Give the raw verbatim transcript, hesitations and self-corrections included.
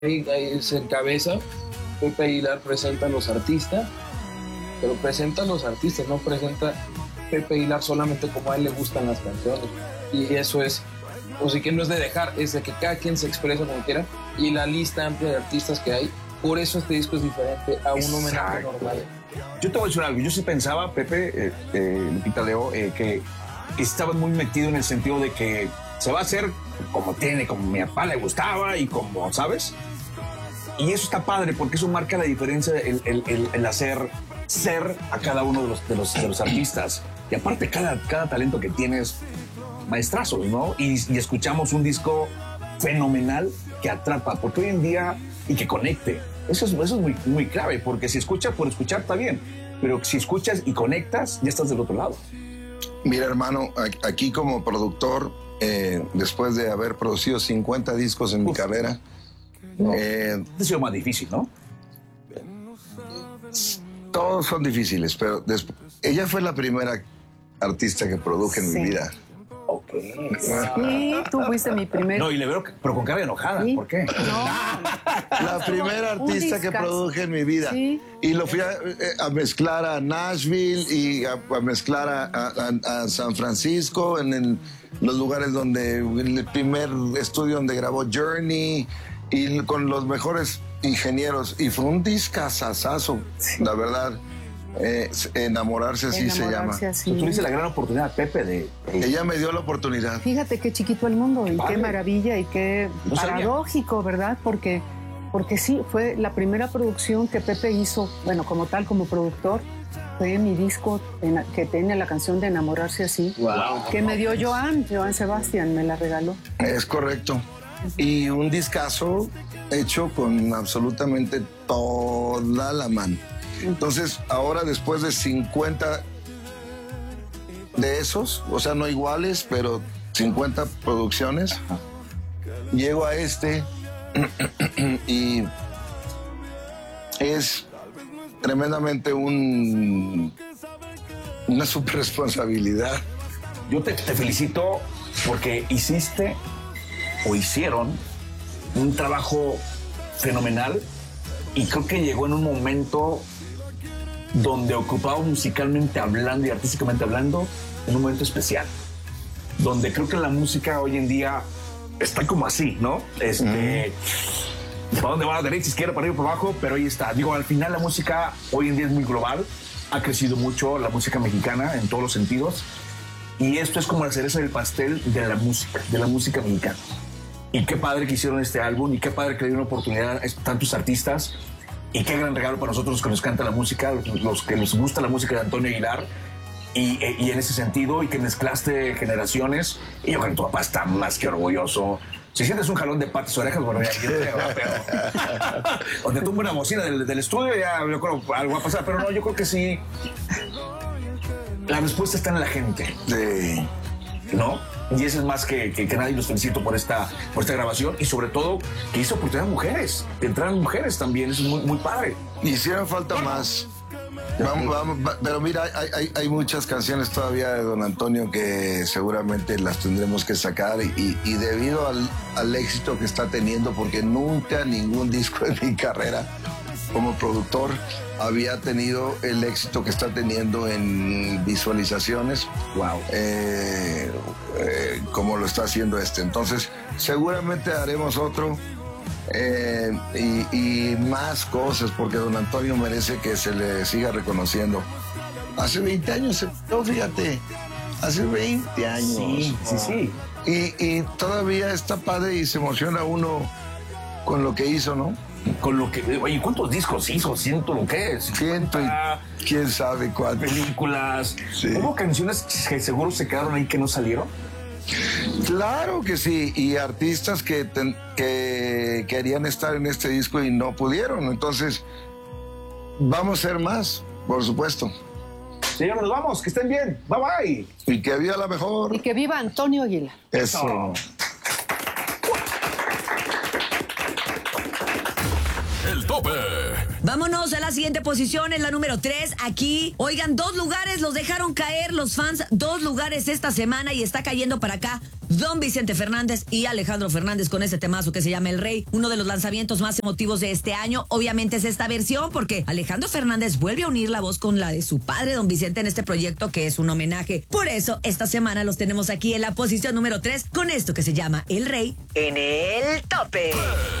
ahí, ahí se encabeza. Pepe Aguilar presenta a los artistas, pero presenta a los artistas, no presenta Pepe Aguilar solamente como a él le gustan las canciones. Y eso es, o sea, que no es de dejar, es de que cada quien se expresa como quiera, y la lista amplia de artistas que hay, por eso este disco es diferente a un homenaje normal. Yo te voy a decir algo, yo sí pensaba, Pepe, eh, eh, Lupita, Leo, eh, que, que estaba muy metido en el sentido de que se va a hacer como tiene, como mi papá le gustaba y como, ¿sabes? Y eso está padre porque eso marca la diferencia, el, el, el, el hacer ser a cada uno de los, de los, de los artistas. Y aparte, cada, cada talento que tienes, maestrazos, ¿no? Y, y escuchamos un disco fenomenal que atrapa, porque hoy en día, y que conecte. Eso es, eso es muy, muy clave, porque si escuchas por escuchar está bien, pero si escuchas y conectas, ya estás del otro lado. Mira, hermano, aquí como productor, eh, después de haber producido cincuenta discos en Uf. mi carrera, no. eh, ha sido más difícil, ¿no? Todos son difíciles, pero después, ella fue la primera artista que produje en sí. mi vida. Ok. Sí, tú fuiste mi primer... No, y le veo, pero con cara enojada. ¿Sí? ¿Por qué? No. La primera artista que produje en mi vida. Sí. Y lo fui a, a mezclar a Nashville y a, a mezclar a, a, a San Francisco, en el, los lugares donde... el primer estudio donde grabó Journey, y con los mejores ingenieros. Y fue un discazazazo, sí. la verdad. Eh, enamorarse así enamorarse se llama. Así. Tú tuviste la gran oportunidad, Pepe, de... Ella me dio la oportunidad. Fíjate qué chiquito el mundo y Padre. qué maravilla y qué no paradójico, sabía. ¿verdad? Porque, porque sí, fue la primera producción que Pepe hizo, bueno, como tal, como productor, fue mi disco en, que tiene la canción de Enamorarse así, wow. que me dio Joan, Joan Sebastián, me la regaló. Es correcto. Y un discazo hecho con absolutamente toda la mano. Entonces, ahora después de cincuenta de esos, o sea, no iguales, pero cincuenta producciones, Ajá. llego a este y es tremendamente un, una super responsabilidad. Yo te, te felicito porque hiciste o hicieron un trabajo fenomenal y creo que llegó en un momento donde ocupaba musicalmente hablando y artísticamente hablando en un momento especial, donde creo que la música hoy en día está como así, ¿no? Este, mm. ¿para dónde va? A derecha, izquierda, para arriba, para abajo, pero ahí está. Digo, al final la música hoy en día es muy global, ha crecido mucho la música mexicana en todos los sentidos, y esto es como la cereza del pastel de la música, de la música mexicana. Y qué padre que hicieron este álbum, y qué padre que le dieron oportunidad a tantos artistas. Y qué gran regalo para nosotros que nos canta la música, los que nos gusta la música de Antonio Aguilar. Y, y en ese sentido, y que mezclaste generaciones. Y yo creo que tu papá está más que orgulloso. Si sientes un jalón de patas orejas, bueno, ya, yo creo, pero... o te tumba una bocina del, del estudio, ya yo creo algo va a pasar. Pero no, yo creo que sí. La respuesta está en la gente. Sí. ¿No? Y eso es más que, que, que nadie. Los felicito por esta, por esta grabación y sobre todo que hizo oportunidad a mujeres, que entraran mujeres también, eso es muy, muy padre. Hicieron falta más. Vamos, vamos, pero mira, hay, hay, hay muchas canciones todavía de Don Antonio que seguramente las tendremos que sacar y, y debido al, al éxito que está teniendo, porque nunca ningún disco de mi carrera como productor había tenido el éxito que está teniendo en visualizaciones, wow. eh, eh, como lo está haciendo este. Entonces, seguramente haremos otro eh, y, y más cosas, porque Don Antonio merece que se le siga reconociendo. Hace veinte años, no, fíjate, hace veinte años. Sí, sí, sí. Y, y todavía está padre y se emociona uno con lo que hizo, ¿no? Con lo que... Oye, ¿cuántos discos hizo? ¿Ciento lo que es? Ciento y quién sabe cuántas. Películas. Sí. ¿Hubo canciones que seguro se quedaron ahí que no salieron? Claro que sí. Y artistas que, ten, que querían estar en este disco y no pudieron. Entonces, vamos a ser más, por supuesto. Señor, nos vamos. Que estén bien. Bye, bye. Y que viva la mejor. Y que viva Antonio Aguilar. Eso. Oh. El tope. Vámonos a la siguiente posición, en la número tres. Aquí, oigan, dos lugares los dejaron caer los fans, dos lugares esta semana y está cayendo para acá Don Vicente Fernández y Alejandro Fernández con ese temazo que se llama El Rey, uno de los lanzamientos más emotivos de este año. Obviamente es esta versión porque Alejandro Fernández vuelve a unir la voz con la de su padre, Don Vicente, en este proyecto que es un homenaje. Por eso, esta semana los tenemos aquí en la posición número tres con esto que se llama El Rey en el tope.